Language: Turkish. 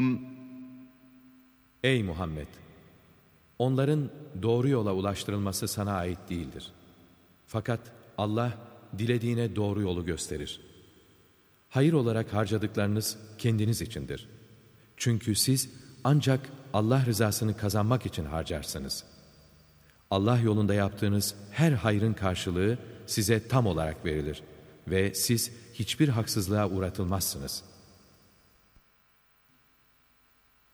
Ey Muhammed! Onların doğru yola ulaştırılması sana ait değildir. Fakat Allah dilediğine doğru yolu gösterir. Hayır olarak harcadıklarınız kendiniz içindir. Çünkü siz ancak Allah rızasını kazanmak için harcarsınız. Allah yolunda yaptığınız her hayrın karşılığı size tam olarak verilir ve siz hiçbir haksızlığa uğratılmazsınız.